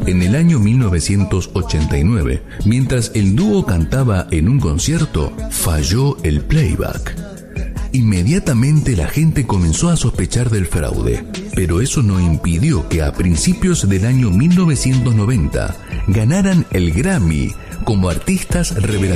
En el año 1989, mientras el dúo cantaba en un concierto, falló el playback. Inmediatamente la gente comenzó a sospechar del fraude, pero eso no impidió que a principios del año 1990 ganaran el Grammy como artistas revelación.